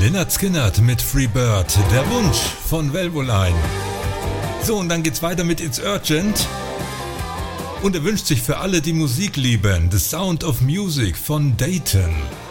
Lynyrd Skynyrd mit Free Bird, der Wunsch von Velvoline. So, und dann geht's weiter mit It's Urgent. Und er wünscht sich für alle, die Musik lieben, The Sound of Music von Dayton.